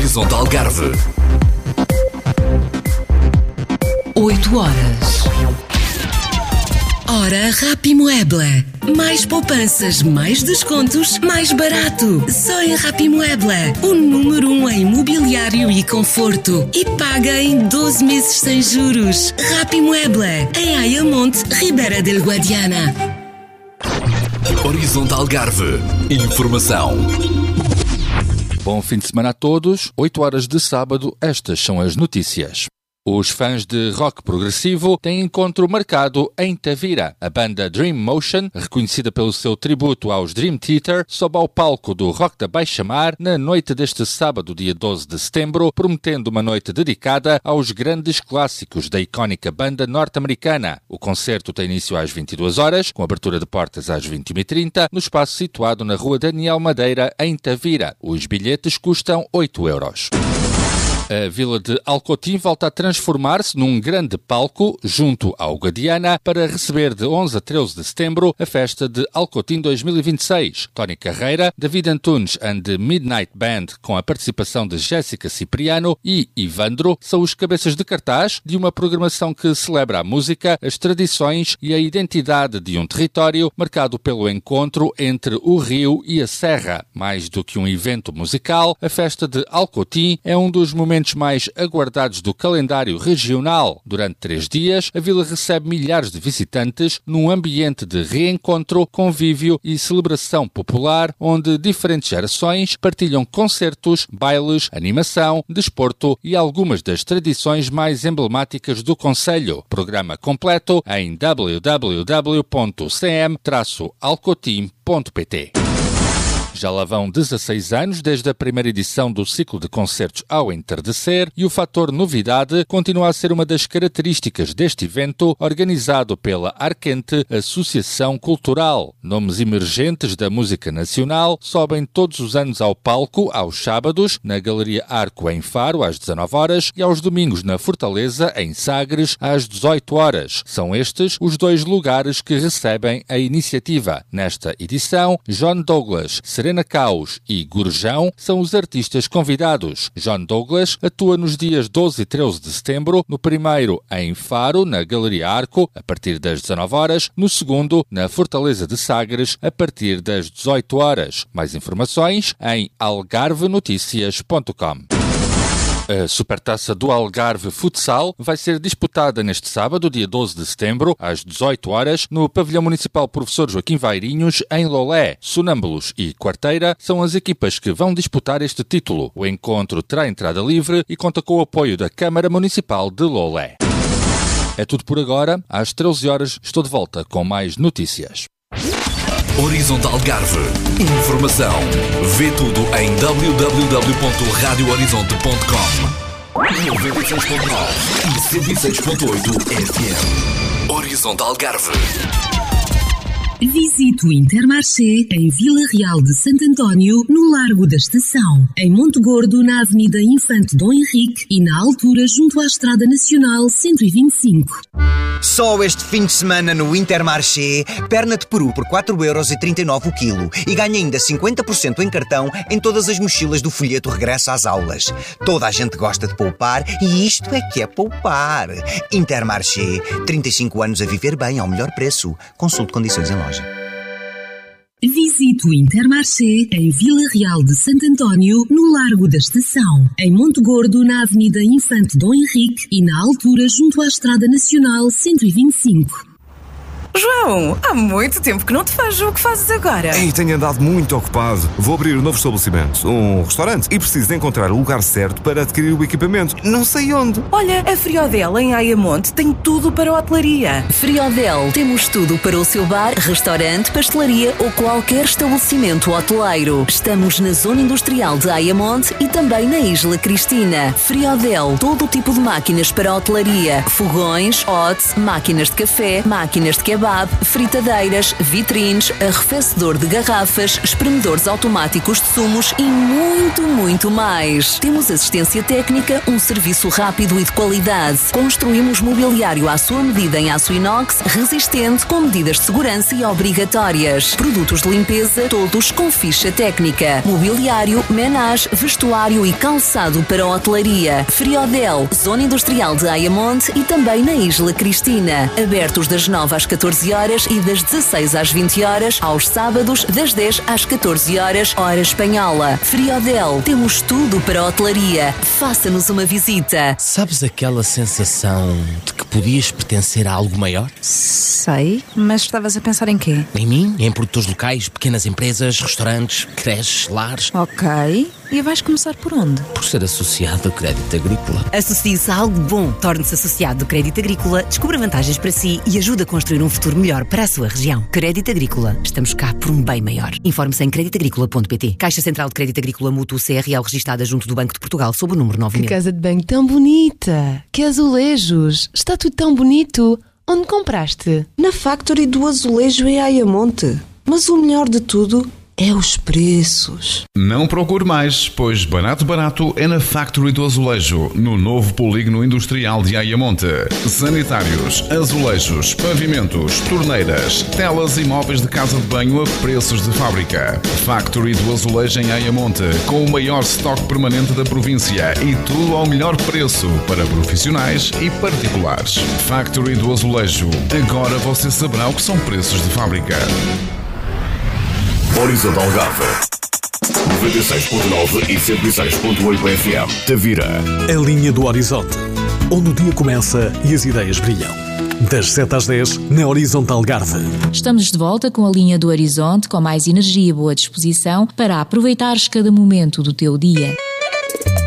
Horizonte Algarve. 8 horas. Hora Rapimueble. Mais poupanças, mais descontos, mais barato. Só em Rapimueble. O número 1 em mobiliário e conforto. E paga em 12 meses sem juros. Rapimueble. Em Ayamonte, Ribeira del Guadiana. Horizonte Algarve. Informação. Bom fim de semana a todos. 8 horas de sábado, estas são as notícias. Os fãs de rock progressivo têm encontro marcado em Tavira. A banda Dream Motion, reconhecida pelo seu tributo aos Dream Theater, sobe ao palco do Rock da Baixa Mar na noite deste sábado, dia 12 de setembro, prometendo uma noite dedicada aos grandes clássicos da icónica banda norte-americana. O concerto tem início às 22 horas, com abertura de portas às 21h30, no espaço situado na rua Daniel Madeira, em Tavira. Os bilhetes custam 8 euros. A vila de Alcotim volta a transformar-se num grande palco junto ao Guadiana para receber de 11 a 13 de setembro a festa de Alcotim 2026. Tony Carreira, David Antunes and the Midnight Band, com a participação de Jéssica Cipriano e Ivandro, são os cabeças de cartaz de uma programação que celebra a música, as tradições e a identidade de um território marcado pelo encontro entre o rio e a serra. Mais do que um evento musical, a festa de Alcotim é um dos momentos mais aguardados do calendário regional. Durante 3 dias, a vila recebe milhares de visitantes num ambiente de reencontro, convívio e celebração popular, onde diferentes gerações partilham concertos, bailes, animação, desporto e algumas das tradições mais emblemáticas do concelho. Programa completo em www.cm-alcotim.pt. Já lá vão 16 anos desde a primeira edição do ciclo de concertos ao entardecer e o fator novidade continua a ser uma das características deste evento organizado pela Arquente Associação Cultural. Nomes emergentes da música nacional sobem todos os anos ao palco aos sábados na Galeria Arco em Faro às 19 horas e aos domingos na Fortaleza em Sagres às 18 horas. São estes os 2 lugares que recebem a iniciativa. Nesta edição, John Douglas, Serena Caos e Gurjão são os artistas convidados. John Douglas atua nos dias 12 e 13 de setembro, no primeiro em Faro, na Galeria Arco, a partir das 19 horas, no segundo, na Fortaleza de Sagres, a partir das 18 horas. Mais informações em algarvenoticias.com. A Supertaça do Algarve Futsal vai ser disputada neste sábado, dia 12 de setembro, às 18 horas, no Pavilhão Municipal Professor Joaquim Vairinhos, em Lolé. Sonâmbulos e Quarteira são as equipas que vão disputar este título. O encontro terá entrada livre e conta com o apoio da Câmara Municipal de Lolé. É tudo por agora. Às 13 horas estou de volta com mais notícias. Horizonte Algarve. Informação. Vê tudo em www.radiohorizonte.com. 96.9 e 106.8 FM. Horizonte Algarve. Visite o Intermarché em Vila Real de Santo António, no Largo da Estação. Em Monte Gordo, na Avenida Infante Dom Henrique e na altura junto à Estrada Nacional 125. Só este fim de semana no Intermarché, perna de peru por 4,39€ o quilo e ganha ainda 50% em cartão em todas as mochilas do folheto Regresso às Aulas. Toda a gente gosta de poupar e isto é que é poupar. Intermarché, 35 anos a viver bem ao melhor preço. Consulte condições em loja. Visite o Intermarché em Vila Real de Santo António, no Largo da Estação. Em Monte Gordo, na Avenida Infante Dom Henrique e na altura junto à Estrada Nacional 125. João, há muito tempo que não te vejo. O que fazes agora? Ei, tenho andado muito ocupado. Vou abrir um novo estabelecimento, um restaurante, e preciso de encontrar o lugar certo para adquirir o equipamento. Não sei onde. Olha, a Friodel em Ayamonte tem tudo para hotelaria. Friodel, temos tudo para o seu bar, restaurante, pastelaria ou qualquer estabelecimento hoteleiro. Estamos na zona industrial de Ayamonte e também na Isla Cristina. Friodel, todo o tipo de máquinas para hotelaria. Fogões, hotes, máquinas de café, máquinas de kebab, kebab, fritadeiras, vitrines, arrefecedor de garrafas, espremedores automáticos de sumos e muito, muito mais. Temos assistência técnica, um serviço rápido e de qualidade. Construímos mobiliário à sua medida em aço inox, resistente, com medidas de segurança e obrigatórias. Produtos de limpeza, todos com ficha técnica. Mobiliário, menage, vestuário e calçado para hotelaria. Friodel, Zona Industrial de Ayamonte e também na Isla Cristina. Abertos das 9 às 14 horas e das 16 às 20 horas, aos sábados das 10 às 14 horas, hora espanhola. Friodel, temos tudo para hotelaria. Faça-nos uma visita. Sabes aquela sensação de que podias pertencer a algo maior? Sei, mas estavas a pensar em quê? Em mim, em produtores locais, pequenas empresas, restaurantes, creches, lares. Ok, e vais começar por onde? Por ser associado ao Crédito Agrícola. Associe-se a algo bom. Torne-se associado do Crédito Agrícola, descubra vantagens para si e ajude a construir um futuro melhor para a sua região. Crédito Agrícola. Estamos cá por um bem maior. Informe-se em creditagricola.pt. Caixa Central de Crédito Agrícola Mútuo CRL registada junto do Banco de Portugal sob o número 9000. Que casa de banho tão bonita! Que azulejos! Está tudo tão bonito! Onde compraste? Na Factory do Azulejo em Ayamonte. Mas o melhor de tudo é os preços. Não procure mais, pois barato é na Factory do Azulejo, no novo polígono industrial de Ayamonte. Sanitários, azulejos, pavimentos, torneiras, telas e móveis de casa de banho a preços de fábrica. Factory do Azulejo em Ayamonte, com o maior estoque permanente da província e tudo ao melhor preço para profissionais e particulares. Factory do Azulejo, agora você saberá o que são preços de fábrica. Horizonte Algarve 96.9 e 106.8 FM. Tavira. A linha do horizonte, onde o dia começa e as ideias brilham. Das 7 às 10, na Horizonte Algarve. Estamos de volta com a linha do horizonte, com mais energia e boa disposição para aproveitares cada momento do teu dia.